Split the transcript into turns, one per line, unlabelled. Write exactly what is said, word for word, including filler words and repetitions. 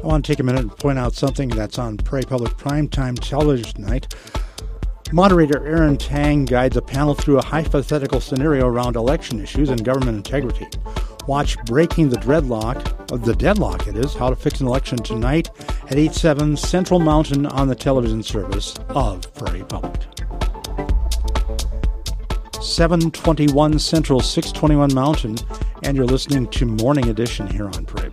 I want to take a minute and point out something that's on Prairie Public Primetime Television tonight. Moderator Aaron Tang guides a panel through a hypothetical scenario around election issues and government integrity. Watch Breaking the Dreadlock, uh, the Deadlock it is, How to Fix an Election tonight at eight seven Central Mountain on the television service of Prairie Public. seven twenty-one Central, six twenty-one Mountain, and you're listening to Morning Edition here on Prairie.